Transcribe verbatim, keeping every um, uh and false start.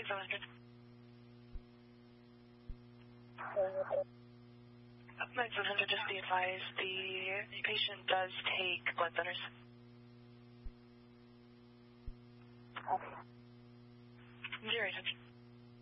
seven hundred. Nine seven hundred, just be advised, the patient does take blood thinners. Okay. Zero eight hundred.